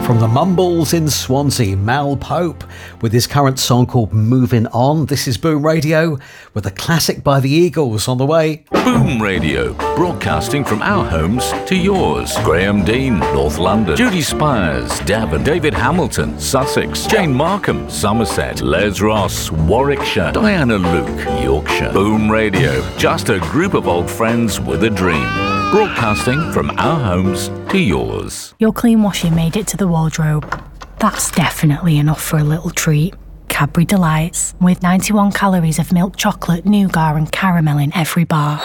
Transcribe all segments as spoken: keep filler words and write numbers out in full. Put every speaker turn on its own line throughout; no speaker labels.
From the Mumbles in Swansea, Mal Pope with his current song called Moving On. This is Boom Radio with a classic by the Eagles on the way.
Boom Radio, broadcasting from our homes to yours. Graham Dean, North London. Judy Spires, Devon. David Hamilton, Sussex. Jane Markham, Somerset. Les Ross, Warwickshire. Diana Luke, Yorkshire. Boom Radio, just a group of old friends with a dream. Broadcasting from our homes to yours.
Your clean washing made it to the wardrobe. That's definitely enough for a little treat. Cadbury Delights, with ninety-one calories of milk chocolate, nougat and caramel in every bar.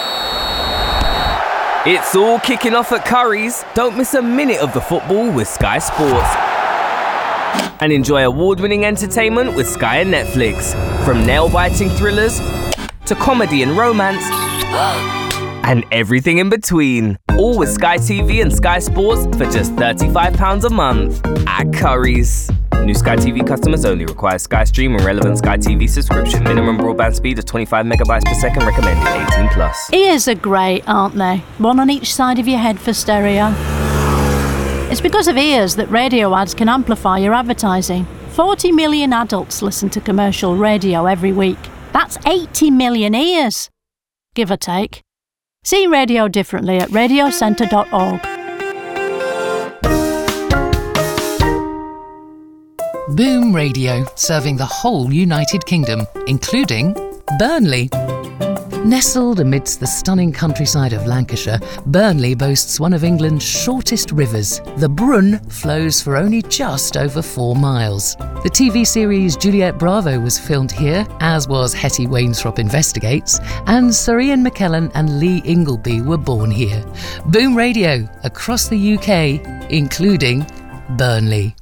It's all kicking off at Curry's. Don't miss a minute of the football with Sky Sports. And enjoy award-winning entertainment with Sky and Netflix. From nail-biting thrillers to comedy and romance and everything in between. All with Sky T V and Sky Sports for just thirty-five pounds a month at Curry's. New Sky T V customers only. Require Sky Stream and relevant Sky T V subscription. Minimum broadband speed of twenty-five megabytes per second. Recommended eighteen plus.
Ears are great, aren't they? One on each side of your head for stereo. It's because of ears that radio ads can amplify your advertising. forty million adults listen to commercial radio every week. That's eighty million ears, give or take. See radio differently at radio centre dot org.
Boom Radio, serving the whole United Kingdom, including Burnley. Nestled amidst the stunning countryside of Lancashire, Burnley boasts one of England's shortest rivers. The Brun flows for only just over four miles. The T V series Juliet Bravo was filmed here, as was Hetty Wainthropp Investigates, and Sir Ian McKellen and Lee Ingleby were born here. Boom Radio, across the U K, including Burnley.